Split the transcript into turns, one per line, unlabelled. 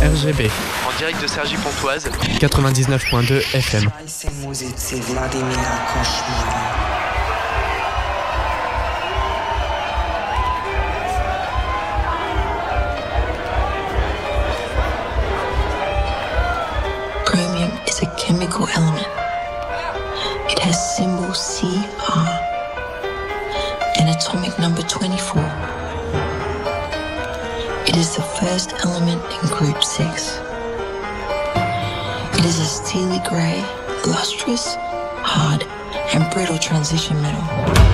RGB.
En direct de Cergy-Pontoise.
99.2 FM.
Chromium is a chemical element. It has symbol Cr and atomic number 24. It is the first element in group 6. It is a steely grey, lustrous, hard, and brittle transition metal.